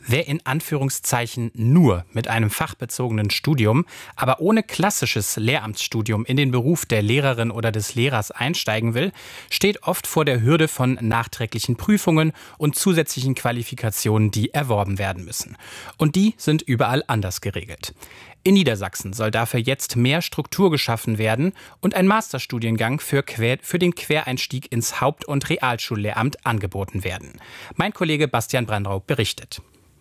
Wer in Anführungszeichen nur mit einem fachbezogenen Studium, aber ohne klassisches Lehramtsstudium in den Beruf der Lehrerin oder des Lehrers einsteigen will, steht oft vor der Hürde von nachträglichen Prüfungen und zusätzlichen Qualifikationen, die erworben werden müssen. Und die sind überall anders geregelt. In Niedersachsen soll dafür jetzt mehr Struktur geschaffen werden und ein Masterstudiengang für den Quereinstieg ins Haupt- und Realschullehramt angeboten werden. Mein Kollege Bastian Brandraub berichtet.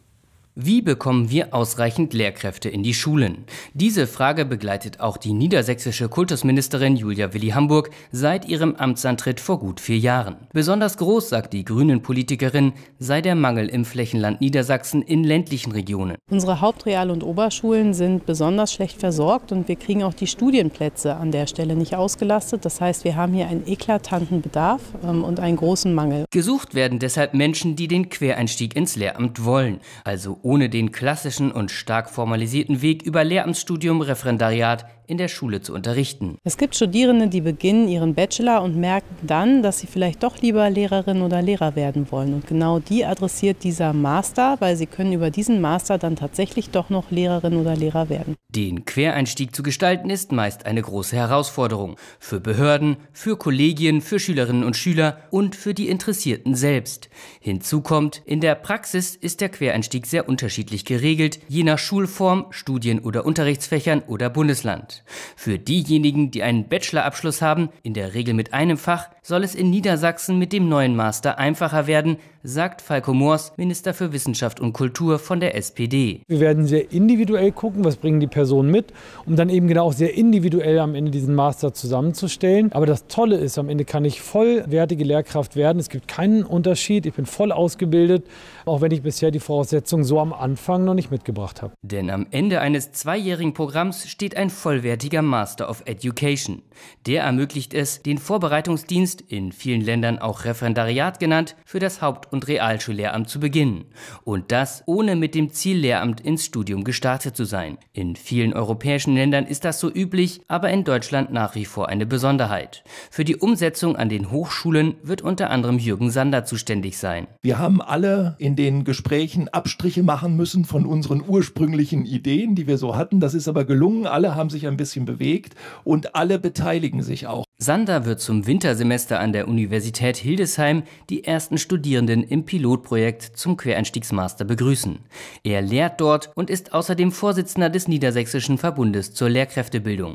Wie bekommen wir ausreichend Lehrkräfte in die Schulen? Diese Frage begleitet auch die niedersächsische Kultusministerin Julia Willi-Hamburg seit ihrem Amtsantritt vor gut 4 Jahren. Besonders groß, sagt die Grünen-Politikerin, sei der Mangel im Flächenland Niedersachsen in ländlichen Regionen. Unsere Hauptreal- und Oberschulen sind besonders schlecht versorgt und wir kriegen auch die Studienplätze an der Stelle nicht ausgelastet. Das heißt, wir haben hier einen eklatanten Bedarf und einen großen Mangel. Gesucht werden deshalb Menschen, die den Quereinstieg ins Lehramt wollen, also ohne den klassischen und stark formalisierten Weg über Lehramtsstudium, Referendariat in der Schule zu unterrichten. Es gibt Studierende, die beginnen ihren Bachelor und merken dann, dass sie vielleicht doch lieber Lehrerin oder Lehrer werden wollen. Und genau die adressiert dieser Master, weil sie können über diesen Master dann tatsächlich doch noch Lehrerin oder Lehrer werden. Den Quereinstieg zu gestalten ist meist eine große Herausforderung. Für Behörden, für Kollegien, für Schülerinnen und Schüler und für die Interessierten selbst. Hinzu kommt, in der Praxis ist der Quereinstieg sehr unterschiedlich geregelt, je nach Schulform, Studien- oder Unterrichtsfächern oder Bundesland. Für diejenigen, die einen Bachelorabschluss haben, in der Regel mit einem Fach, soll es in Niedersachsen mit dem neuen Master einfacher werden, sagt Falco Moors, Minister für Wissenschaft und Kultur von der SPD. Wir werden sehr individuell gucken, was bringen die Personen mit, um dann eben genau auch sehr individuell am Ende diesen Master zusammenzustellen. Aber das Tolle ist, am Ende kann ich vollwertige Lehrkraft werden. Es gibt keinen Unterschied. Ich bin voll ausgebildet, auch wenn ich bisher die Voraussetzungen so am Anfang noch nicht mitgebracht habe. Denn am Ende eines 2-jährigen Programms steht ein vollwertiger Master of Education. Der ermöglicht es, den Vorbereitungsdienst, in vielen Ländern auch Referendariat genannt, für das Haupt- und Realschullehramt zu beginnen. Und das ohne mit dem Ziel Lehramt ins Studium gestartet zu sein. In vielen europäischen Ländern ist das so üblich, aber in Deutschland nach wie vor eine Besonderheit. Für die Umsetzung an den Hochschulen wird unter anderem Jürgen Sander zuständig sein. Wir haben alle in den Gesprächen Abstriche machen müssen von unseren ursprünglichen Ideen, die wir so hatten. Das ist aber gelungen. Alle haben sich ein bisschen bewegt und alle beteiligen sich auch. Sander wird zum Wintersemester an der Universität Hildesheim die ersten Studierenden im Pilotprojekt zum Quereinstiegsmaster begrüßen. Er lehrt dort und ist außerdem Vorsitzender des Niedersächsischen Verbundes zur Lehrkräftebildung.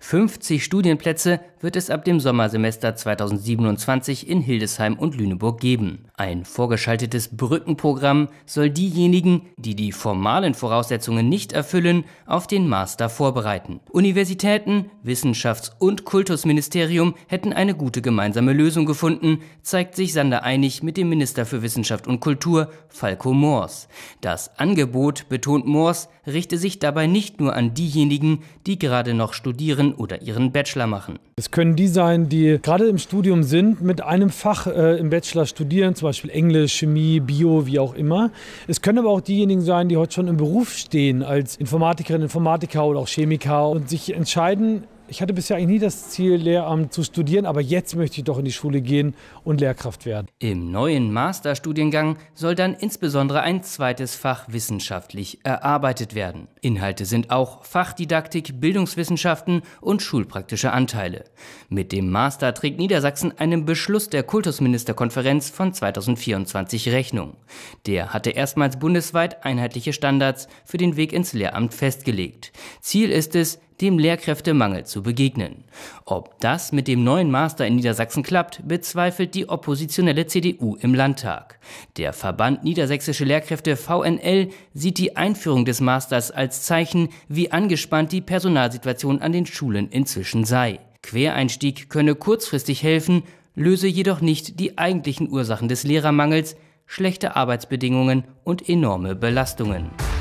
50 Studienplätze wird es ab dem Sommersemester 2027 in Hildesheim und Lüneburg geben. Ein vorgeschaltetes Brückenprogramm soll diejenigen, die die formalen Voraussetzungen nicht erfüllen, auf den Master vorbereiten. Universitäten, Wissenschafts- und Kultusministerium hätten eine gute gemeinsame Lösung gefunden, zeigt sich Sander einig mit dem Minister für Wissenschaft und Kultur, Falco Moors. Das Angebot, betont Moors, richte sich dabei nicht nur an diejenigen, die gerade noch studieren oder ihren Bachelor machen. Es können die sein, die gerade im Studium sind, mit einem Fach im Bachelor studieren, zum Beispiel Englisch, Chemie, Bio, wie auch immer. Es können aber auch diejenigen sein, die heute schon im Beruf stehen, als Informatikerin, Informatiker oder auch Chemiker und sich entscheiden, ich hatte bisher eigentlich nie das Ziel, Lehramt zu studieren, aber jetzt möchte ich doch in die Schule gehen und Lehrkraft werden. Im neuen Masterstudiengang soll dann insbesondere ein zweites Fach wissenschaftlich erarbeitet werden. Inhalte sind auch Fachdidaktik, Bildungswissenschaften und schulpraktische Anteile. Mit dem Master trägt Niedersachsen einem Beschluss der Kultusministerkonferenz von 2024 Rechnung. Der hatte erstmals bundesweit einheitliche Standards für den Weg ins Lehramt festgelegt. Ziel ist es, dem Lehrkräftemangel zu begegnen. Ob das mit dem neuen Master in Niedersachsen klappt, bezweifelt die oppositionelle CDU im Landtag. Der Verband Niedersächsische Lehrkräfte VNL sieht die Einführung des Masters als Zeichen, wie angespannt die Personalsituation an den Schulen inzwischen sei. Quereinstieg könne kurzfristig helfen, löse jedoch nicht die eigentlichen Ursachen des Lehrermangels, schlechte Arbeitsbedingungen und enorme Belastungen.